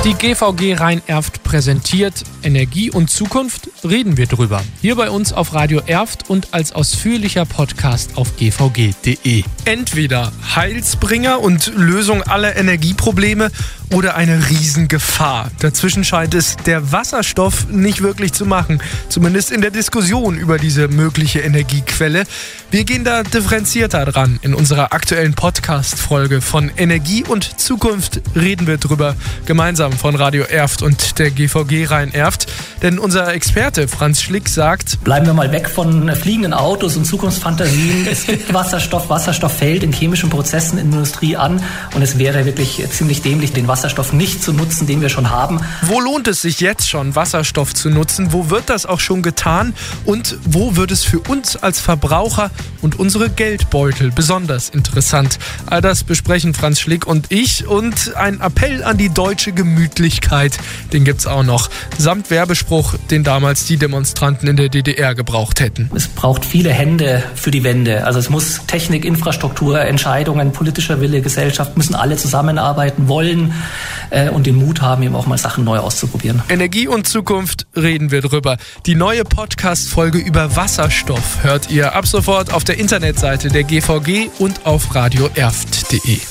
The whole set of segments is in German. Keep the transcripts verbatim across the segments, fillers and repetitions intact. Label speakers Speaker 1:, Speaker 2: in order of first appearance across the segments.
Speaker 1: Die G V G Rhein-Erft präsentiert Energie und Zukunft, reden wir drüber. Hier bei uns auf Radio Erft und als ausführlicher Podcast auf g v g punkt d e. Entweder Heilsbringer und Lösung aller Energieprobleme oder eine Riesengefahr. Dazwischen scheint es der Wasserstoff nicht wirklich zu machen, zumindest in der Diskussion über diese mögliche Energiequelle. Wir gehen da differenzierter dran. In unserer aktuellen Podcast-Folge von Energie und Zukunft reden wir drüber, gemeinsam von Radio Erft und der G V G Rhein-Erft. Denn unser Experte Franz Schlick sagt:
Speaker 2: Bleiben wir mal weg von fliegenden Autos und Zukunftsfantasien. Es gibt Wasserstoff, Wasserstoff fällt in chemischen Prozessen in der Industrie an und es wäre wirklich ziemlich dämlich, den Wasserstoff nicht zu nutzen, den wir schon haben.
Speaker 1: Wo lohnt es sich jetzt schon, Wasserstoff zu nutzen? Wo wird das auch schon getan? Und wo wird es für uns als Verbraucher und unsere Geldbeutel besonders interessant? All das besprechen Franz Schlick und ich, und ein Appell an die deutsche Gemütlichkeit, den gibt's auch noch. Samt Werbespruch, den damals die Demonstranten in der D D R gebraucht hätten.
Speaker 2: Es braucht viele Hände für die Wende. Also es muss Technik, Infrastruktur, Entscheidungen, politischer Wille, Gesellschaft, müssen alle zusammenarbeiten wollen äh, und den Mut haben, eben auch mal Sachen neu auszuprobieren.
Speaker 1: Energie und Zukunft, reden wir drüber. Die neue Podcast-Folge über Wasserstoff hört ihr ab sofort auf der Internetseite der G V G und auf radio erft punkt d e.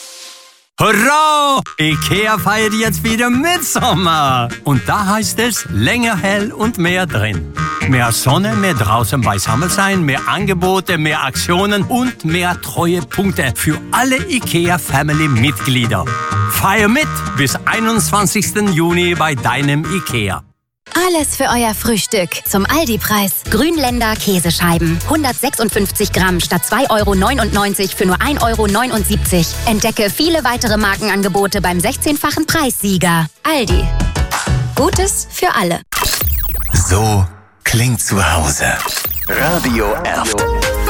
Speaker 3: Hurra! IKEA feiert jetzt wieder Mitsommer. Und da heißt es länger hell und mehr drin. Mehr Sonne, mehr draußen beisammen sein, mehr Angebote, mehr Aktionen und mehr Treuepunkte für alle IKEA-Family-Mitglieder. Feier mit bis einundzwanzigsten Juni bei deinem IKEA.
Speaker 4: Alles für euer Frühstück zum Aldi-Preis. Grünländer Käsescheiben. hundertsechsundfünfzig Gramm statt zwei Euro neunundneunzig für nur ein Euro neunundsiebzig. Entdecke viele weitere Markenangebote beim sechzehnfachen Preissieger. Aldi. Gutes für alle.
Speaker 5: So klingt zu Hause. Radio Erft.